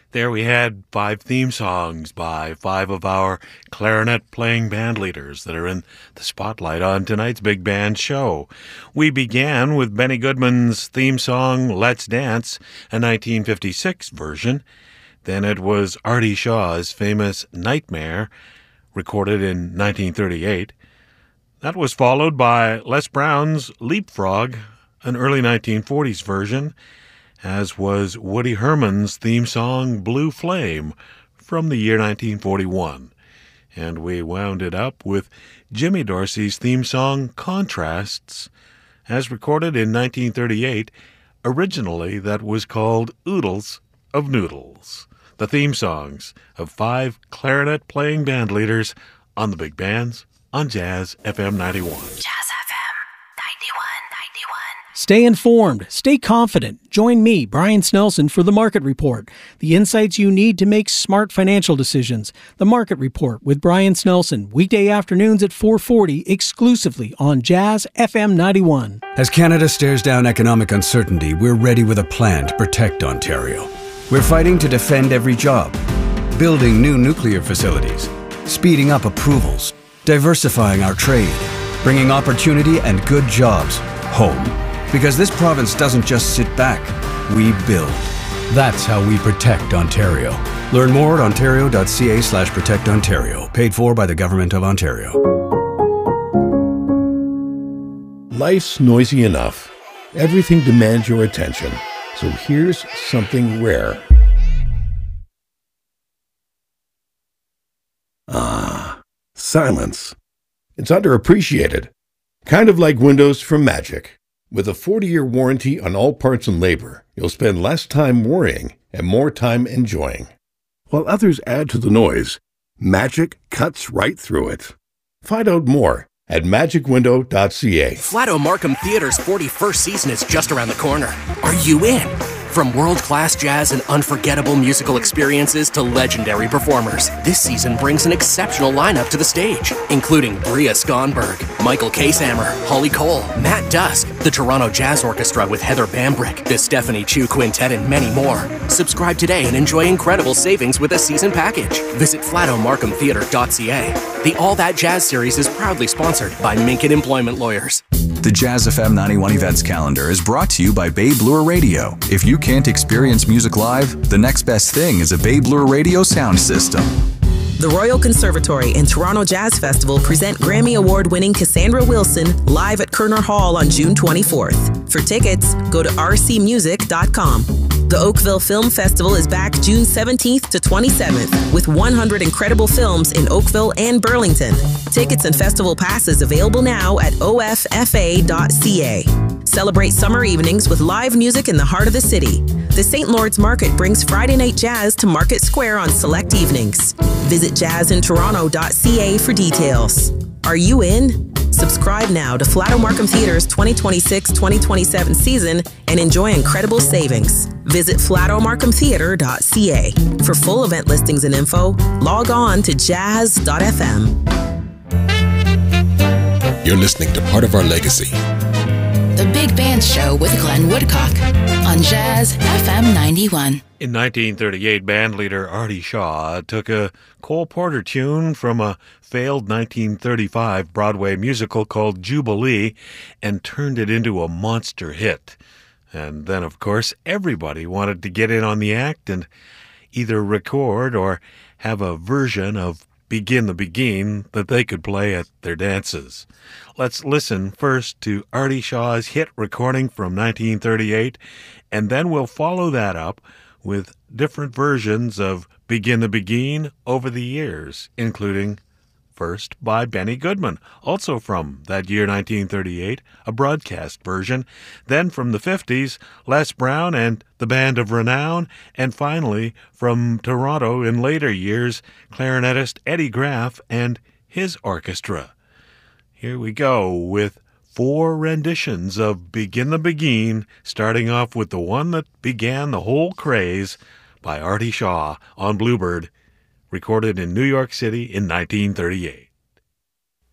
There we had 5 theme songs by 5 of our clarinet-playing band leaders that are in the spotlight on tonight's Big Band show. We began with Benny Goodman's theme song, Let's Dance, a 1956 version. Then it was Artie Shaw's famous Nightmare, recorded in 1938. That was followed by Les Brown's Leapfrog, an early 1940s version, as was Woody Herman's theme song, Blue Flame, from the year 1941. And we wound it up with Jimmy Dorsey's theme song, Contrasts, as recorded in 1938. Originally, that was called Oodles of Noodles, the theme songs of 5 clarinet-playing band leaders on the Big Bands on Jazz FM 91. Stay informed, stay confident. Join me, Brian Snelson, for The Market Report, the insights you need to make smart financial decisions. The Market Report with Brian Snelson, weekday afternoons at 4:40, exclusively on Jazz FM 91. As Canada stares down economic uncertainty, we're ready with a plan to protect Ontario. We're fighting to defend every job, building new nuclear facilities, speeding up approvals, diversifying our trade, bringing opportunity and good jobs home. Because this province doesn't just sit back, we build. That's how we protect Ontario. Learn more at ontario.ca/protectontario. Paid for by the Government of Ontario. Life's noisy enough. Everything demands your attention. So here's something rare. Silence. It's underappreciated. Kind of like Windows from Magic. With a 40-year warranty on all parts and labor, you'll spend less time worrying and more time enjoying. While others add to the noise, Magic cuts right through it. Find out more at magicwindow.ca. Flato Markham Theatre's 41st season is just around the corner. Are you in? From world-class jazz and unforgettable musical experiences to legendary performers, this season brings an exceptional lineup to the stage, including Bria Skonberg, Michael Casehammer, Holly Cole, Matt Dusk, the Toronto Jazz Orchestra with Heather Bambrick, the Stephanie Chu Quintet, and many more. Subscribe today and enjoy incredible savings with a season package. Visit flatomarkhamtheatre.ca. The All That Jazz series is proudly sponsored by Minkin Employment Lawyers. The Jazz FM 91 events calendar is brought to you by Babe Lure Radio. If you can't experience music live, the next best thing is a Babe Lure Radio sound system. The Royal Conservatory and Toronto Jazz Festival present Grammy Award-winning Cassandra Wilson live at Kerner Hall on June 24th. For tickets, go to rcmusic.com. The Oakville Film Festival is back June 17th to 27th with 100 incredible films in Oakville and Burlington. Tickets and festival passes available now at offa.ca. Celebrate summer evenings with live music in the heart of the city. The St. Lawrence Market brings Friday Night Jazz to Market Square on select evenings. Visit jazzintoronto.ca for details. Are you in? Subscribe now to Flato Markham Theatre's 2026-2027 season and enjoy incredible savings. Visit flatomarkhamtheatre.ca. For full event listings and info, log on to jazz.fm. You're listening to Part of Our Legacy. The Big Band Show with Glenn Woodcock on Jazz FM 91. In 1938, bandleader Artie Shaw took a Cole Porter tune from a failed 1935 Broadway musical called Jubilee and turned it into a monster hit. And then, of course, everybody wanted to get in on the act and either record or have a version of Begin the Begin that they could play at their dances. Let's listen first to Artie Shaw's hit recording from 1938, and then we'll follow that up with different versions of Begin the Begin over the years, including first by Benny Goodman, also from that year 1938, a broadcast version, then from the 50s, Les Brown and the Band of Renown, and finally from Toronto in later years, clarinetist Eddie Graff and his orchestra. Here we go with 4 renditions of Begin the Begin, starting off with the one that began the whole craze by Artie Shaw on Bluebird, recorded in New York City in 1938.